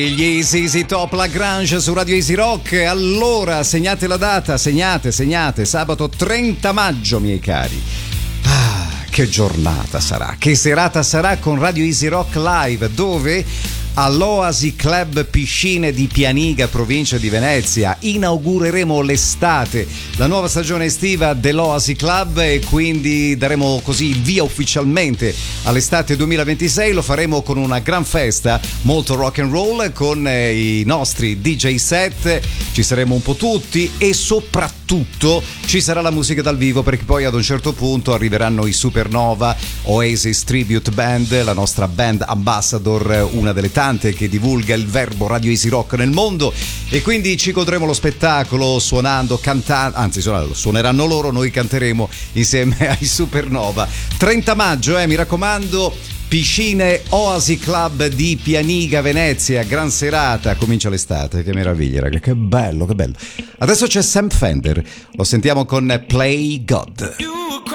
Gli Easy Top Lagrange su Radio Easy Rock. Allora, segnate la data, segnate, sabato 30 maggio, miei cari. Che giornata sarà, che serata sarà con Radio Easy Rock Live, dove all'Oasi Club Piscine di Pianiga, provincia di Venezia, inaugureremo l'estate, la nuova stagione estiva dell'Oasi Club, e quindi daremo così il via ufficialmente all'estate 2026. Lo faremo con una gran festa, molto rock and roll, con i nostri DJ set, ci saremo un po' tutti e soprattutto ci sarà la musica dal vivo, perché poi ad un certo punto arriveranno i Supernova, Oasis Tribute Band, la nostra band ambassador, una delle tante che divulga il verbo Radio Easy Rock nel mondo, e quindi ci godremo lo spettacolo suonando, cantando, anzi suoneranno loro, noi canteremo insieme ai Supernova. 30 maggio, mi raccomando, Piscine Oasi Club di Pianiga, Venezia, gran serata, comincia l'estate, che meraviglia, raga, che bello, che bello. Adesso c'è Sam Fender, lo sentiamo con Play God.